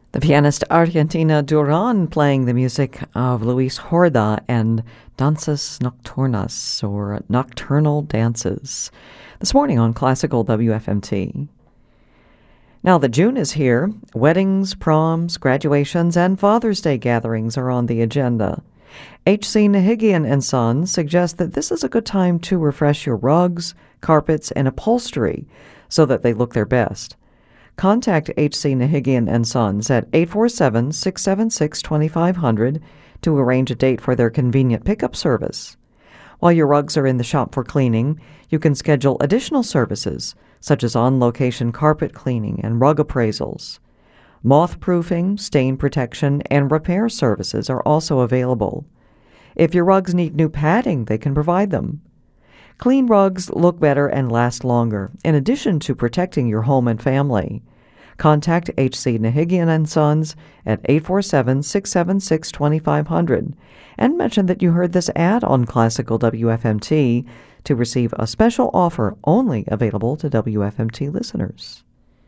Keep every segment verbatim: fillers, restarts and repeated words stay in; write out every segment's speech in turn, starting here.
The pianist Argentina Duran playing the music of Luis Horda and Danzas Nocturnas, or Nocturnal Dances, this morning on Classical W F M T. Now that June is here, weddings, proms, graduations, and Father's Day gatherings are on the agenda. H C Nahigian and Sons suggests that this is a good time to refresh your rugs, carpets, and upholstery so that they look their best. Contact H C Nahigian and Sons at eight four seven, six seven six, two five zero zero to arrange a date for their convenient pickup service. While your rugs are in the shop for cleaning, you can schedule additional services such as on-location carpet cleaning and rug appraisals. Moth-proofing, stain protection, and repair services are also available. If your rugs need new padding, they can provide them. Clean rugs look better and last longer, in addition to protecting your home and family. Contact H C Nahigian and Sons at eight four seven, six seven six, two five zero zero and mention that you heard this ad on Classical W F M T to receive a special offer only available to W F M T listeners.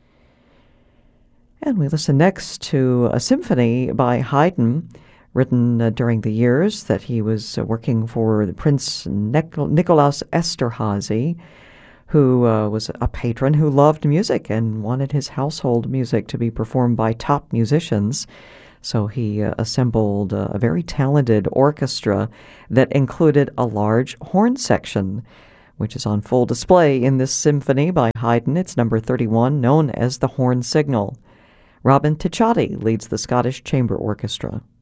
And we listen next to a symphony by Haydn, written uh, during the years that he was uh, working for Prince Nic- Nicolaus Esterhazy, who uh, was a patron who loved music and wanted his household music to be performed by top musicians. So he uh, assembled uh, a very talented orchestra that included a large horn section, which is on full display in this symphony by Haydn. It's number thirty-one, known as the Horn Signal. Robin Ticciati leads the Scottish Chamber Orchestra.